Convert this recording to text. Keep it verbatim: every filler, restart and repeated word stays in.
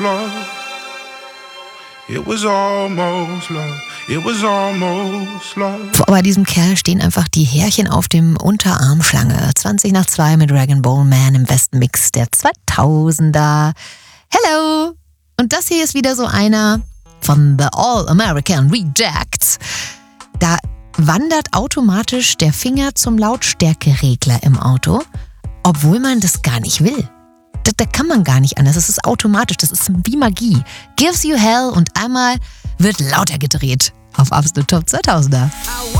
love. It was almost love. It was almost love. Bei diesem Kerl stehen einfach die Härchen auf dem Unterarm Schlange. zwanzig nach zwei mit Rag and Bone Man im besten Mix der zweitausender. Hello! Und das hier ist wieder so einer von The All-American Rejects. Da wandert automatisch der Finger zum Lautstärkeregler im Auto, obwohl man das gar nicht will. Da, da kann man gar nicht anders. Das ist automatisch. Das ist wie Magie. Gives you hell und einmal wird lauter gedreht. Auf Absolut Top zweitausender.